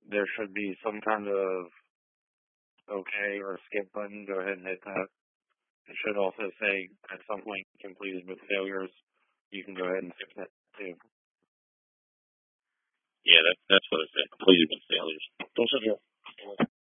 there should be some kind of okay or skip button. Go ahead and hit that. It should also say at some point completed with failures. You can go ahead and fix that too. Yeah, that's what it said. Completed with failures. Don't forget.